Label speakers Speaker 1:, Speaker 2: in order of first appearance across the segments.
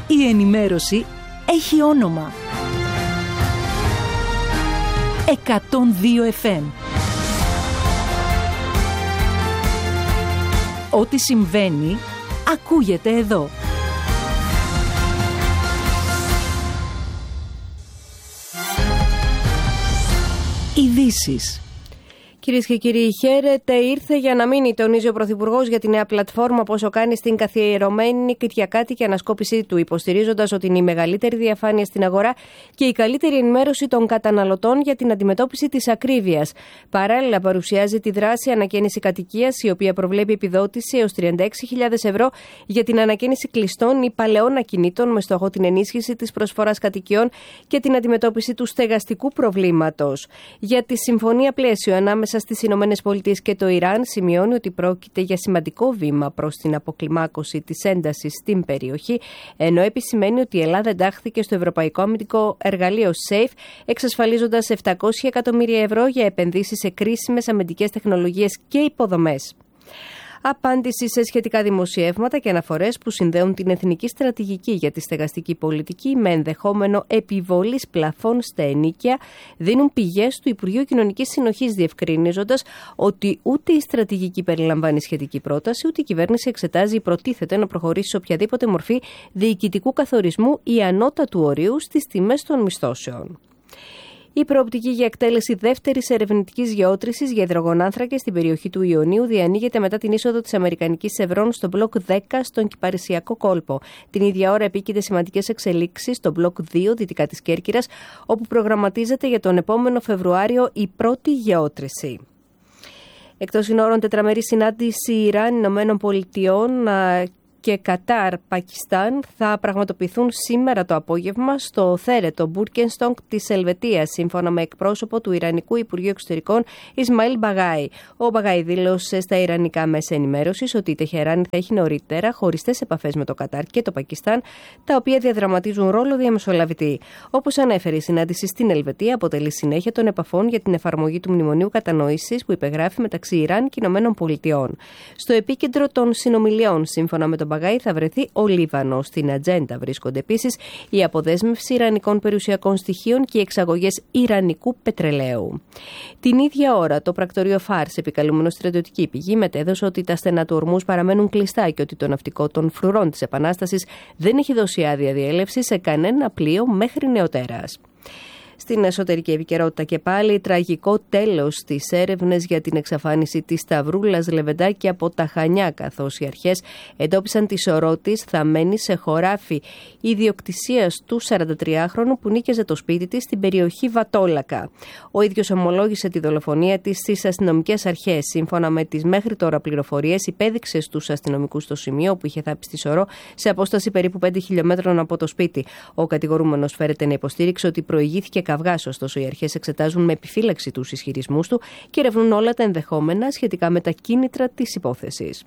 Speaker 1: Η ενημέρωση έχει όνομα. 102 FM. Ό,τι συμβαίνει, ακούγεται εδώ. Ειδήσεις.
Speaker 2: Κυρίες και κύριοι, χαίρετε. Ήρθε για να μείνει, τονίζει ο Πρωθυπουργός για τη νέα πλατφόρμα, πόσο κάνει στην καθιερωμένη κυριακάτικη ανασκόπησή του, υποστηρίζοντας ότι είναι η μεγαλύτερη διαφάνεια στην αγορά και η καλύτερη ενημέρωση των καταναλωτών για την αντιμετώπιση της ακρίβειας. Παράλληλα, παρουσιάζει τη δράση ανακαίνιση κατοικίας, η οποία προβλέπει επιδότηση έως 36.000 ευρώ για την ανακαίνιση κλειστών ή παλαιών ακινήτων, με στόχο την ενίσχυση της προσφοράς κατοικιών και την αντιμετώπιση του στεγαστικού προβλήματος. Για τη συμφωνία πλαίσιο ανάμεσα στις Ηνωμένες Πολιτείες και το Ιράν, σημειώνει ότι πρόκειται για σημαντικό βήμα προς την αποκλιμάκωση της έντασης στην περιοχή, ενώ επισημαίνει ότι η Ελλάδα εντάχθηκε στο Ευρωπαϊκό Αμυντικό Εργαλείο SAFE, εξασφαλίζοντας 700 εκατομμύρια ευρώ για επενδύσεις σε κρίσιμες αμυντικές τεχνολογίες και υποδομές. Απάντηση σε σχετικά δημοσιεύματα και αναφορές που συνδέουν την εθνική στρατηγική για τη στεγαστική πολιτική με ενδεχόμενο επιβολής πλαφών στα ενοίκια, δίνουν πηγές του Υπουργείου Κοινωνικής Συνοχής, διευκρινίζοντας ότι ούτε η στρατηγική περιλαμβάνει σχετική πρόταση, ούτε η κυβέρνηση εξετάζει ή προτίθεται να προχωρήσει σε οποιαδήποτε μορφή διοικητικού καθορισμού ή ανώτατου ορίου στις τιμές των μισθώσεων. Η προοπτική για εκτέλεση δεύτερης ερευνητικής γεώτρησης για υδρογονάνθρακες στην περιοχή του Ιωνίου διανοίγεται μετά την είσοδο της Αμερικανικής Ευρών στο μπλοκ 10 στον Κυπαρισιακό κόλπο. Την ίδια ώρα επίκειται σημαντικές εξελίξεις στο μπλοκ 2 δυτικά της Κέρκυρας, όπου προγραμματίζεται για τον επόμενο Φεβρουάριο η πρώτη γεώτρηση. Εκτός συνόρων, τετραμερή συνάντηση Ιράν, Ηνωμένων Πολιτειών και Κατάρ, Πακιστάν θα πραγματοποιηθούν σήμερα το απόγευμα στο θέρετο Μπούρκενστονγκ της Ελβετίας, σύμφωνα με εκπρόσωπο του Ιρανικού Υπουργείου Εξωτερικών Ισμαήλ Μπαγάη. Ο Μπαγάη δήλωσε στα ιρανικά μέσα ενημέρωσης ότι η Τεχεράνη θα έχει νωρίτερα χωριστές επαφές με το Κατάρ και το Πακιστάν, τα οποία διαδραματίζουν ρόλο διαμεσολαβητή. Όπως ανέφερε, η συνάντηση στην Ελβετία αποτελεί συνέχεια των επαφών για την εφαρμογή του Μνημονίου Κατανόησης που υπεγράφει μεταξύ Ιράν και Ηνωμένων Πολιτειών. Στο επίκεντρο των συνομιλιών, σύμφωνα με τον Μπαγάη, θα βρεθεί ο Λίβανος. Στην ατζέντα βρίσκονται επίσης η αποδέσμευση ιρανικών περιουσιακών στοιχείων και οι εξαγωγές ιρανικού πετρελαίου. Την ίδια ώρα, το πρακτορείο Φάρς, επικαλούμενο στρατιωτική πηγή, μετέδωσε ότι τα στενά του Ορμούζ παραμένουν κλειστά και ότι το ναυτικό των φρουρών της Επανάστασης δεν έχει δώσει άδεια διέλευση σε κανένα πλοίο μέχρι νεοτέρας. Στην εσωτερική επικαιρότητα και πάλι, τραγικό τέλος στις έρευνες για την εξαφάνιση της Σταυρούλας Λεβεντάκη από τα Χανιά, καθώς οι αρχές εντόπισαν τη σωρό της θαμμένη σε χωράφι ιδιοκτησίας του 43χρονου που νίκιαζε το σπίτι της στην περιοχή Βατόλακα. Ο ίδιος ομολόγησε τη δολοφονία της στις αστυνομικές αρχές. Σύμφωνα με τις μέχρι τώρα πληροφορίες, υπέδειξε στους αστυνομικούς στο σημείο που είχε θάψει τη σωρό, σε απόσταση περίπου 5 χιλιόμετρων από το σπίτι. Ο κατηγορούμενος φέρεται να υποστήριξε ότι προηγήθηκε καυγάς, ωστόσο οι αρχές εξετάζουν με επιφύλαξη τους ισχυρισμούς του και ερευνούν όλα τα ενδεχόμενα σχετικά με τα κίνητρα της υπόθεσης.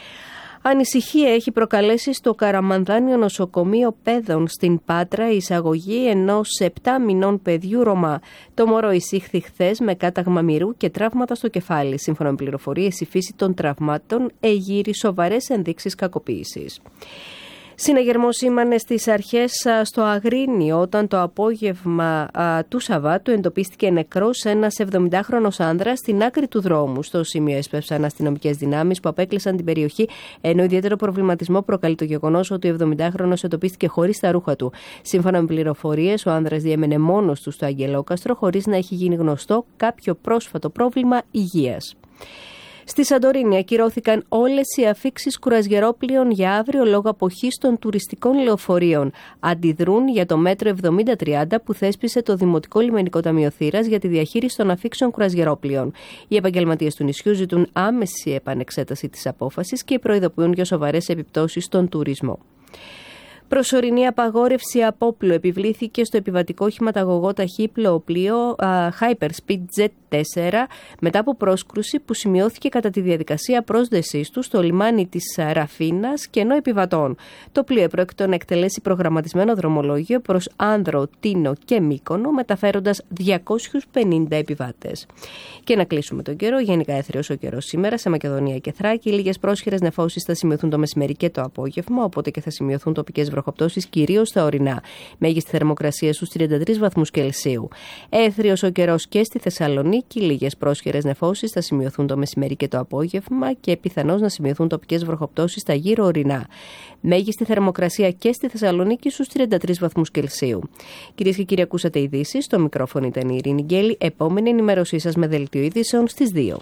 Speaker 2: Ανησυχία έχει προκαλέσει στο Καραμανδάνιο νοσοκομείο παιδών στην Πάτρα η εισαγωγή ενός 7 μηνών παιδιού Ρωμά. Το μωρό εισήχθη χθες με κάταγμα μυρού και τραύματα στο κεφάλι. Σύμφωνα με πληροφορίες, η φύση των τραυμάτων εγείρει σοβαρές ενδείξεις κακοποίησης. Συναγερμός σήμανε στις αρχές στο Αγρίνιο όταν το απόγευμα του Σαββάτου εντοπίστηκε νεκρός ένας 70χρονος άνδρας στην άκρη του δρόμου. Στο σημείο έσπευσαν αστυνομικές δυνάμεις που απέκλεισαν την περιοχή, ενώ ιδιαίτερο προβληματισμό προκαλεί το γεγονός ότι ο 70χρονος εντοπίστηκε χωρίς τα ρούχα του. Σύμφωνα με πληροφορίες, ο άνδρας διέμενε μόνος του στο Αγγελόκαστρο χωρίς να έχει γίνει γνωστό κάποιο πρόσφατο πρόβλημα υγείας. Στη Σαντορίνη ακυρώθηκαν όλες οι αφίξεις κουρασγερόπλοιων για αύριο λόγω αποχής των τουριστικών λεωφορείων. Αντιδρούν για το μέτρο 70-30 που θέσπισε το Δημοτικό Λιμενικό Ταμείο Θήρας για τη διαχείριση των αφίξεων κουρασγερόπλοιων. Οι επαγγελματίες του νησιού ζητούν άμεση επανεξέταση της απόφασης και προειδοποιούν για σοβαρές επιπτώσεις στον τουρισμό. Προσωρινή απαγόρευση απόπλου επιβλήθηκε στο επιβατικό οχηματαγωγό ταχύπλοο πλοίο Hyperspeed Jet4 μετά από πρόσκρουση που σημειώθηκε κατά τη διαδικασία πρόσδεσής του στο λιμάνι της Ραφίνας κενό επιβατών. Το πλοίο πρόκειται να εκτελέσει προγραμματισμένο δρομολόγιο προς Άνδρο, Τίνο και Μύκονο, μεταφέροντας 250 επιβάτες. Και να κλείσουμε τον καιρό. Γενικά έθριος ο καιρός σήμερα σε Μακεδονία και Θράκη. Λίγες πρόσχερες νεφώσεις θα σημειωθούν το μεσημέρι και το απόγευμα, οπότε και θα σημειωθούν τοπικές βροχές βροχοπτώσεις κυρίως στα ορεινά. Μέγιστη θερμοκρασία στους 33 βαθμούς Κελσίου. Έθριος ο καιρός και στη Θεσσαλονίκη. Λίγες πρόσχερες νεφώσεις θα σημειωθούν το μεσημέρι και το απόγευμα και πιθανώς να σημειωθούν τοπικές βροχοπτώσεις στα γύρω ορεινά. Μέγιστη θερμοκρασία και στη Θεσσαλονίκη στους 33 βαθμούς Κελσίου. Κυρίες και κύριοι, ακούσατε ειδήσεις. Στο μικρόφωνο ήταν η Ειρήνη Γκέλη. Επόμενη ενημέρωσή σας με δελτίο ειδήσεων στις 2.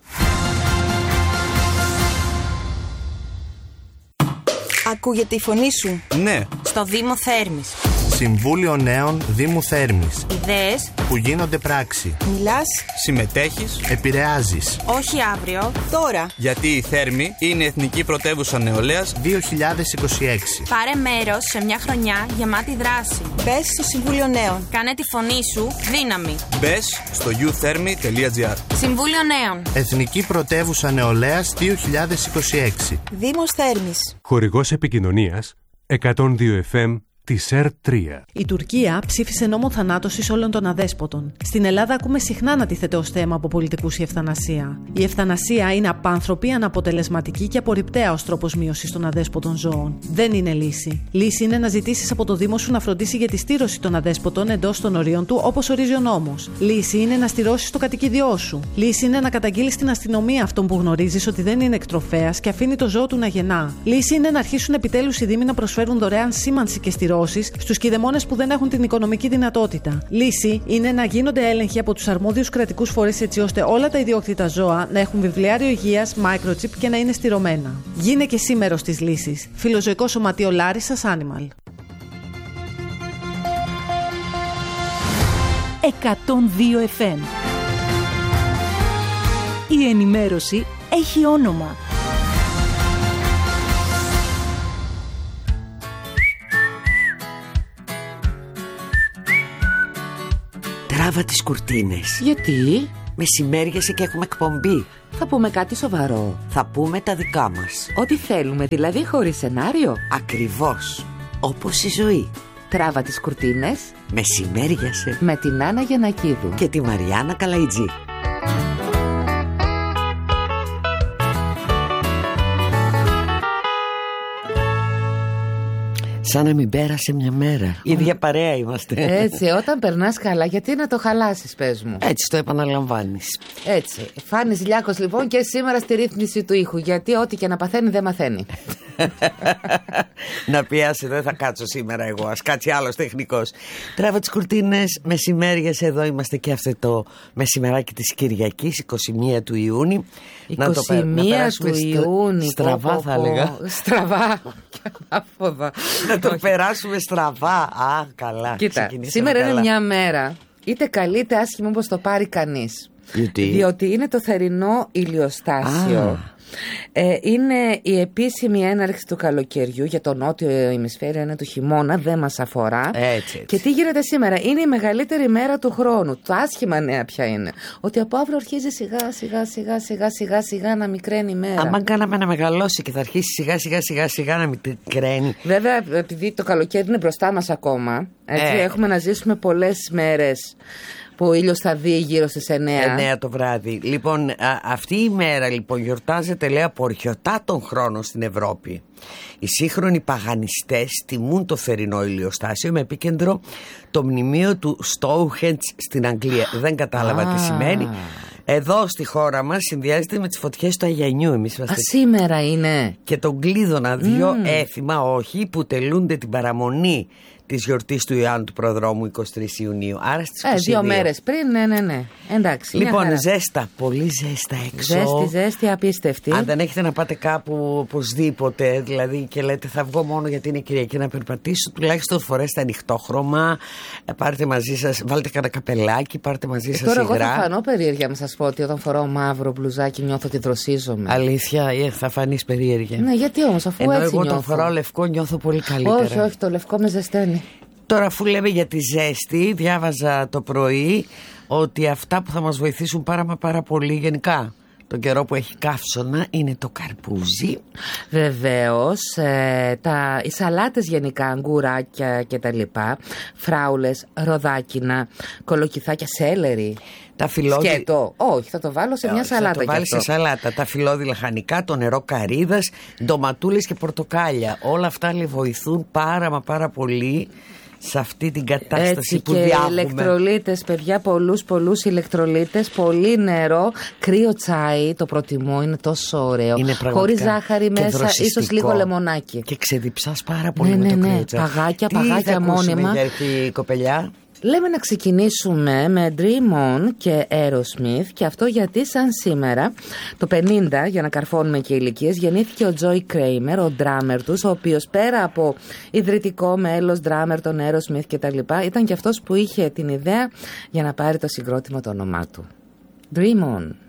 Speaker 3: Ακούγεται η φωνή σου?
Speaker 4: Ναι.
Speaker 3: Στο Δήμο Θέρμης.
Speaker 4: Συμβούλιο Νέων Δήμου Θέρμης.
Speaker 3: Ιδέες
Speaker 4: που γίνονται πράξη.
Speaker 3: Μιλάς.
Speaker 4: Συμμετέχεις. Επηρεάζεις.
Speaker 3: Όχι αύριο, τώρα.
Speaker 4: Γιατί η Θέρμη είναι Εθνική Πρωτεύουσα Νεολαίας 2026.
Speaker 3: Πάρε μέρος σε μια χρονιά γεμάτη δράση. Μπες στο Συμβούλιο Νέων. Κάνε τη φωνή σου δύναμη.
Speaker 4: Μπες στο youthermy.gr.
Speaker 3: Συμβούλιο Νέων.
Speaker 4: Εθνική Πρωτεύουσα Νεολαίας 2026.
Speaker 3: Δήμος Θέρμης.
Speaker 5: Χορηγός επικοινωνίας 102 FM της ΕΡΤ3.
Speaker 6: Η Τουρκία ψήφισε νόμο θανάτωσης όλων των αδέσποτων. Στην Ελλάδα ακούμε συχνά να τίθεται ως θέμα από πολιτικούς η ευθανασία. Η ευθανασία είναι απάνθρωπη, αναποτελεσματική και απορριπταία ως τρόπος μείωσης των αδέσποτων ζώων. Δεν είναι λύση. Λύση είναι να ζητήσεις από το Δήμο σου να φροντίσει για τη στήρωση των αδέσποτων εντός των ορίων του, όπως ορίζει ο νόμος. Λύση είναι να στηρώσεις το κατοικίδιό σου. Λύση είναι να καταγγείλεις στην αστυνομία αυτόν που γνωρίζεις ότι δεν είναι εκτροφέας και αφήνει το ζώο του να γεννά. Λύση είναι να αρχίσουν επιτέλους οι Δήμοι να προσφέρουν δωρεάν σήμανση και στηρώσεις στους κηδεμόνες που δεν έχουν την οικονομική δυνατότητα. Λύση είναι να γίνονται έλεγχοι από τους αρμόδιους κρατικούς φορείς έτσι ώστε όλα τα ιδιόκτητα ζώα να έχουν βιβλιάριο υγείας, microchip και να είναι στηρωμένα. Γίνε και εσύ μέρος της λύσης. Φιλοζωικό Σωματείο Λάρισσας Animal.
Speaker 1: 102 FM. Η ενημέρωση έχει όνομα.
Speaker 7: Τράβα τις κουρτίνες.
Speaker 8: Γιατί?
Speaker 7: Μεσημέριασε και έχουμε εκπομπή.
Speaker 8: Θα πούμε κάτι σοβαρό.
Speaker 7: Θα πούμε τα δικά μας.
Speaker 8: Ό,τι θέλουμε, δηλαδή χωρίς σενάριο.
Speaker 7: Ακριβώς. Όπως η ζωή.
Speaker 8: Τράβα τις κουρτίνες.
Speaker 7: Μεσημέριασε.
Speaker 8: Με την Άννα Γιαννακίδου
Speaker 7: και τη Μαριάννα Καλαϊτζή. Σαν να μην πέρασε μια μέρα. Ίδια παρέα είμαστε.
Speaker 8: Έτσι, όταν περνάς καλά, γιατί να το χαλάσεις, πες μου.
Speaker 7: Έτσι το επαναλαμβάνεις.
Speaker 8: Έτσι. Φάνης Λιάκος λοιπόν και σήμερα στη ρύθμιση του ήχου. Γιατί ό,τι και να παθαίνει δεν μαθαίνει.
Speaker 7: Να πιάσει, δεν θα κάτσω σήμερα εγώ. Ας κάτσει άλλος τεχνικός. Τράβα τις κουρτίνες, μεσημέριες. Εδώ είμαστε και αυτό το μεσημεράκι της Κυριακής, 21 του Ιούνιου.
Speaker 8: 21 του Ιούνιου.
Speaker 7: Στραβά θα έλεγα.
Speaker 8: Στραβά.
Speaker 7: Να το περάσουμε στραβά. Α, καλά.
Speaker 8: Κοίτα, σήμερα είναι μια μέρα, είτε καλή είτε άσχημη όπως το πάρει κανείς. Διότι είναι το θερινό ηλιοστάσιο. Είναι η επίσημη έναρξη του καλοκαιριού. Για το νότιο ημισφαίριο είναι του χειμώνα, δεν μας αφορά.
Speaker 7: Έτσι.
Speaker 8: Και τι γίνεται σήμερα? Είναι η μεγαλύτερη μέρα του χρόνου. Το άσχημα νέα ποια είναι? Ότι από αύριο αρχίζει σιγά σιγά να μικραίνει η μέρα.
Speaker 7: Άμα κάναμε να μεγαλώσει και θα αρχίσει σιγά να μικραίνει.
Speaker 8: Βέβαια, επειδή το καλοκαίρι είναι μπροστά μας ακόμα, έτσι, έχουμε να ζήσουμε πολλές μέρες που ο ήλιος θα δει γύρω στις 9
Speaker 7: το βράδυ. Λοιπόν, αυτή η μέρα λοιπόν γιορτάζεται, λέει, από ορχιωτά χρόνο στην Ευρώπη. Οι σύγχρονοι παγανιστές τιμούν το θερινό ηλιοστάσιο με επίκεντρο το μνημείο του Stonehenge στην Αγγλία. Δεν κατάλαβα τι σημαίνει. Εδώ στη χώρα μας συνδυάζεται με τις φωτιές του Αγιανιού. Εμείς είμαστε...
Speaker 8: σήμερα είναι.
Speaker 7: Και τον Κλείδωνα, δυο έθιμα, όχι, που τελούνται την παραμονή της γιορτής του Ιωάννου του Προδρόμου 23 Ιουνίου. Άρα στις 22.
Speaker 8: 2 μέρες πριν, ναι. Εντάξει.
Speaker 7: Λοιπόν, ζέστα, πολύ ζέστα έξω.
Speaker 8: Ζέστη, απίστευτη.
Speaker 7: Αν δεν έχετε να πάτε κάπου οπωσδήποτε, δηλαδή και λέτε θα βγω μόνο γιατί είναι Κυριακή να περπατήσω, τουλάχιστον φορέστε ανοιχτόχρωμα, πάρτε μαζί σας, βάλτε κανένα καπελάκι, πάρτε μαζί σας υγρά.
Speaker 8: Τώρα εγώ θα φανώ περίεργα, να σας πω, ότι όταν φοράω μαύρο μπλουζάκι νιώθω ότι δροσίζομαι.
Speaker 7: Αλήθεια, θα φανείς περίεργα.
Speaker 8: Ναι, γιατί όμως, αφού έτσι
Speaker 7: εγώ
Speaker 8: νιώθω.
Speaker 7: Όταν φοράω λευκό νιώθω πολύ καλύτερα.
Speaker 8: Όχι, το λευκό με ζεσταίνει.
Speaker 7: Τώρα, αφού λέμε για τη ζέστη, διάβαζα το πρωί ότι αυτά που θα μας βοηθήσουν πάρα πολύ γενικά τον καιρό που έχει καύσωνα είναι το καρπούζι.
Speaker 8: Βεβαίως, οι σαλάτες γενικά, αγκουράκια και τα λοιπά, φράουλες, ροδάκινα, κολοκυθάκια, σέλερι.
Speaker 7: Τα
Speaker 8: σκέτο. Όχι, θα το βάλω σε μια σαλάτα.
Speaker 7: Θα το βάλεις σε σαλάτα. Τα φυλλώδη λαχανικά, το νερό καρύδας, ντοματούλες και πορτοκάλια. Όλα αυτά βοηθούν πάρα πολύ σε αυτή την κατάσταση
Speaker 8: έτσι,
Speaker 7: που διάγουμε.
Speaker 8: Και ηλεκτρολίτες, παιδιά, πολλούς ηλεκτρολίτες, πολύ νερό, κρύο τσάι, το προτιμώ, είναι τόσο ωραίο. Χωρίς ζάχαρη μέσα, ίσως λίγο λεμονάκι.
Speaker 7: Και ξεδιψάς πάρα πολύ με το κρύο τσάι.
Speaker 8: Παγάκια μόνιμα.
Speaker 7: Για η κοπελιά.
Speaker 8: Λέμε να ξεκινήσουμε με Dream On και Aerosmith, και αυτό γιατί σαν σήμερα το 50, για να καρφώνουμε και ηλικίες, γεννήθηκε ο Joey Kramer, ο drummer τους, ο οποίος πέρα από ιδρυτικό μέλος, drummer των Aerosmith και τα λοιπά, ήταν και αυτός που είχε την ιδέα για να πάρει το συγκρότημα το όνομά του. Dream On.